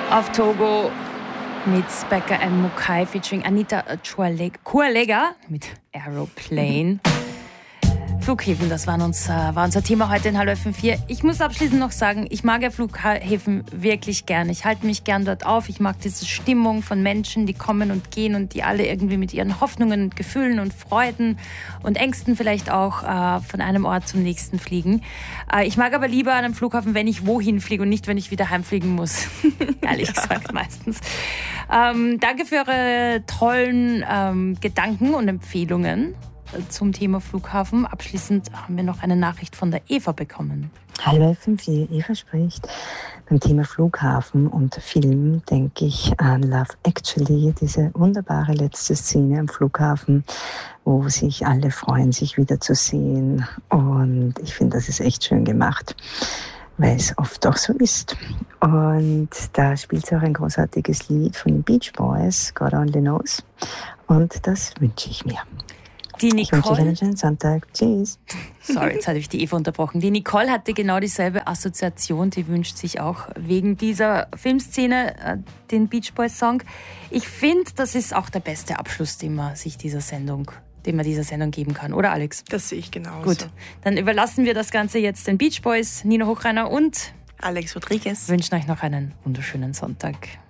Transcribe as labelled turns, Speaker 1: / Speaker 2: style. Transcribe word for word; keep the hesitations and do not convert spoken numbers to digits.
Speaker 1: auf Togo mit Becca and Mukai featuring Anita Kualega mit Aeroplane. Flughäfen, das war, uns, war unser Thema heute in Hallo F M vier. Ich muss abschließend noch sagen, ich mag ja Flughäfen wirklich gern. Ich halte mich gern dort auf. Ich mag diese Stimmung von Menschen, die kommen und gehen und die alle irgendwie mit ihren Hoffnungen, Gefühlen und Freuden und Ängsten vielleicht auch äh, von einem Ort zum nächsten fliegen. Äh, ich mag aber lieber an einem Flughafen, wenn ich wohin fliege und nicht, wenn ich wieder heimfliegen muss. Ehrlich ja. gesagt meistens. Ähm, danke für eure tollen ähm, Gedanken und Empfehlungen zum Thema Flughafen. Abschließend haben wir noch eine Nachricht von der Eva bekommen.
Speaker 2: Hallo F M vier, Eva spricht. Beim Thema Flughafen und Film denke ich an Love Actually, diese wunderbare letzte Szene am Flughafen, wo sich alle freuen, sich wiederzusehen. Und ich finde, das ist echt schön gemacht, weil es oft auch so ist. Und da spielt es auch ein großartiges Lied von den Beach Boys, God Only Knows. Und das wünsche ich mir.
Speaker 1: Die Nicole,
Speaker 2: ich wünsche dir einen schönen Sonntag. Tschüss.
Speaker 1: Sorry, jetzt hatte ich die Eva unterbrochen. Die Nicole hatte genau dieselbe Assoziation. Die wünscht sich auch wegen dieser Filmszene äh, den Beach Boys Song. Ich finde, das ist auch der beste Abschluss, den man sich dieser Sendung, den man dieser Sendung geben kann. Oder Alex?
Speaker 3: Das sehe ich genauso.
Speaker 1: Gut, dann überlassen wir das Ganze jetzt den Beach Boys, Nina Hochreiner und
Speaker 3: Alex Rodriguez.
Speaker 1: Wünschen euch noch einen wunderschönen Sonntag.